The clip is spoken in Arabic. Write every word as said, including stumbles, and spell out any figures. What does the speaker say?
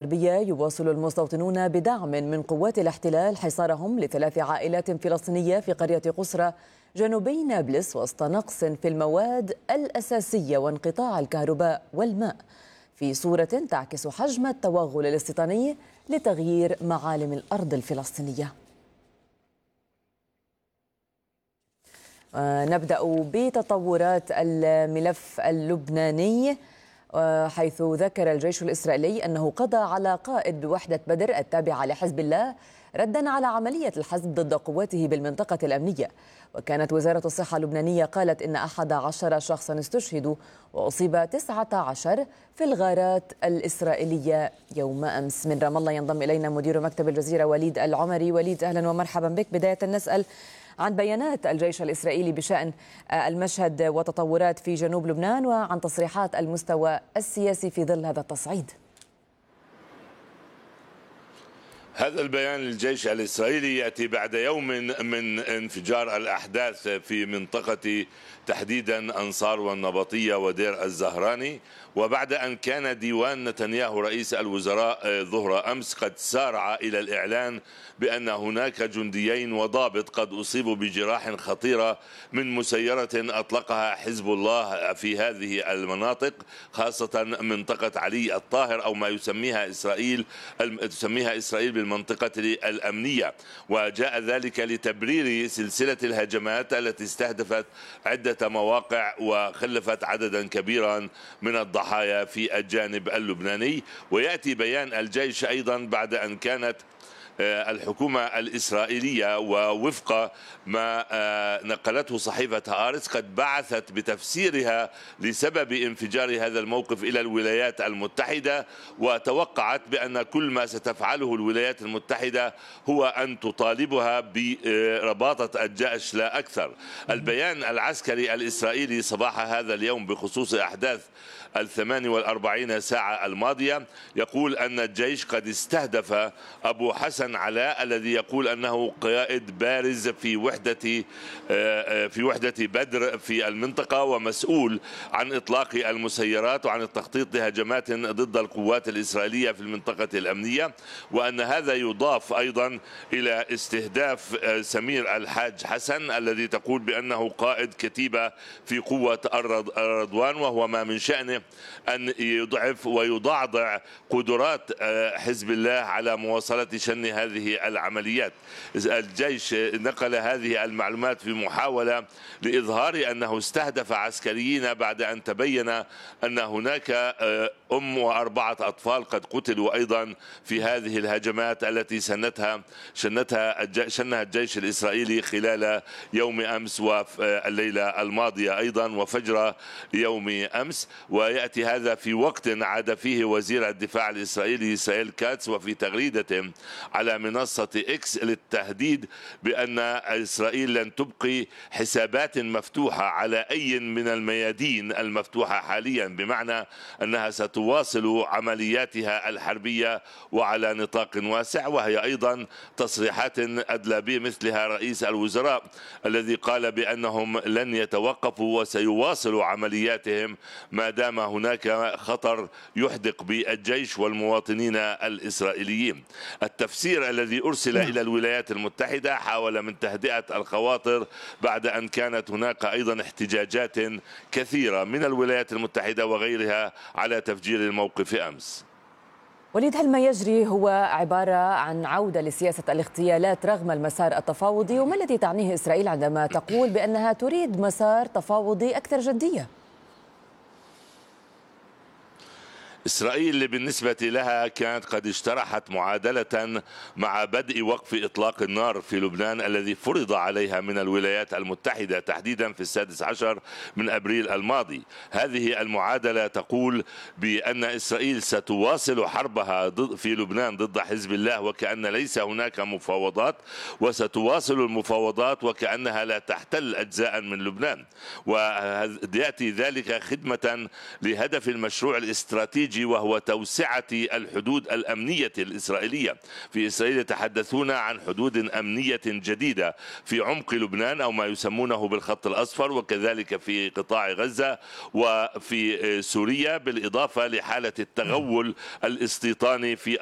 الغربية يواصل المستوطنون بدعم من قوات الاحتلال حصارهم لثلاث عائلات فلسطينية في قرية قسرة جنوبي نابلس وسط نقص في المواد الأساسية وانقطاع الكهرباء والماء، في صورة تعكس حجم التوغل الاستيطاني لتغيير معالم الأرض الفلسطينية. نبدأ بتطورات الملف اللبناني، حيث ذكر الجيش الإسرائيلي أنه قضى على قائد وحدة بدر التابعة لحزب الله ردا على عملية الحزب ضد قواته بالمنطقة الأمنية. وكانت وزارة الصحة اللبنانية قالت إن أحد عشر شخصا استشهدوا وأصيب تسعة عشر في الغارات الإسرائيلية يوم أمس. من رام الله ينضم إلينا مدير مكتب الجزيرة وليد العمري. وليد، أهلا ومرحبا بك. بداية نسأل عن بيانات الجيش الإسرائيلي بشأن المشهد وتطورات في جنوب لبنان، وعن تصريحات المستوى السياسي في ظل هذا التصعيد. هذا البيان للجيش الإسرائيلي يأتي بعد يوم من انفجار الأحداث في منطقة تحديدا أنصار والنبطية ودير الزهراني، وبعد أن كان ديوان نتنياهو رئيس الوزراء ظهر أمس قد سارع إلى الإعلان بأن هناك جنديين وضابط قد أصيبوا بجراح خطيرة من مسيرة أطلقها حزب الله في هذه المناطق، خاصة منطقة علي الطاهر أو ما يسميها إسرائيل تسميها إسرائيل بالمنطقة الأمنية. وجاء ذلك لتبرير سلسلة الهجمات التي استهدفت عدة مواقع وخلفت عددا كبيرا من الضحايا في الجانب اللبناني. ويأتي بيان الجيش أيضا بعد أن كانت الحكومة الإسرائيلية ووفق ما نقلته صحيفة هارتز قد بعثت بتفسيرها لسبب انفجار هذا الموقف إلى الولايات المتحدة، وتوقعت بأن كل ما ستفعله الولايات المتحدة هو أن تطالبها برباطة الجيش لا أكثر. البيان العسكري الإسرائيلي صباح هذا اليوم بخصوص أحداث الثمان والأربعين ساعة الماضية يقول أن الجيش قد استهدف أبو حسن علاء الذي يقول أنه قائد بارز في وحدة في وحدة بدر في المنطقة ومسؤول عن إطلاق المسيرات وعن التخطيط لهجمات ضد القوات الإسرائيلية في المنطقة الأمنية، وأن هذا يضاف أيضا إلى استهداف سمير الحاج حسن الذي تقول بأنه قائد كتيبة في قوة الرضوان، وهو ما من شأنه أن يضعف ويضعضع قدرات حزب الله على مواصلة شن هذه العمليات. الجيش نقل هذه المعلومات في محاولة لإظهار أنه استهدف عسكريين بعد أن تبين أن هناك أم وأربعة أطفال قد قتلوا أيضا في هذه الهجمات التي سنتها شنتها شنها الجيش الإسرائيلي خلال يوم أمس والليلة الماضية أيضا وفجر يوم أمس. ويأتي هذا في وقت عاد فيه وزير الدفاع الإسرائيلي إسرائيل كاتس وفي تغريدة على منصة إكس للتهديد بأن إسرائيل لن تبقي حسابات مفتوحة على أي من الميادين المفتوحة حاليا، بمعنى أنها ستواصل عملياتها الحربية وعلى نطاق واسع. وهي أيضا تصريحات أدلى بمثلها رئيس الوزراء الذي قال بأنهم لن يتوقفوا وسيواصلوا عملياتهم ما دام هناك خطر يحدق بالجيش والمواطنين الإسرائيليين. التفسير الذي أرسل إلى الولايات المتحدة حاول من تهدئة الخواطر بعد أن كانت هناك أيضا احتجاجات كثيرة من الولايات المتحدة وغيرها على تفجير الموقف أمس. وليد، هل ما يجري هو عبارة عن عودة لسياسة الاغتيالات رغم المسار التفاوضي؟ وما الذي تعنيه إسرائيل عندما تقول بأنها تريد مسار تفاوضي أكثر جدية؟ إسرائيل بالنسبة لها كانت قد اجترحت معادلة مع بدء وقف إطلاق النار في لبنان الذي فرض عليها من الولايات المتحدة تحديدا في السادس عشر من أبريل الماضي. هذه المعادلة تقول بأن إسرائيل ستواصل حربها في لبنان ضد حزب الله وكأن ليس هناك مفاوضات، وستواصل المفاوضات وكأنها لا تحتل أجزاء من لبنان، ويأتي ذلك خدمة لهدف المشروع الاستراتيجي وهو توسعة الحدود الأمنية الإسرائيلية. في إسرائيل يتحدثون عن حدود أمنية جديدة في عمق لبنان أو ما يسمونه بالخط الأصفر، وكذلك في قطاع غزة وفي سوريا، بالإضافة لحالة التغول الاستيطاني في